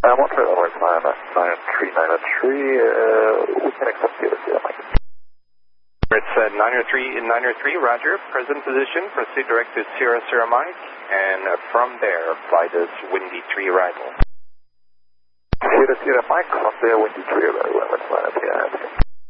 One for the North 93903, we can accept the Mike. It's 903, Roger. Present position, proceed direct to Sierra Mike, and from there, fly this Windy 3 arrival. Sierra Mike, from there, Windy 3 arrival, let's line up here.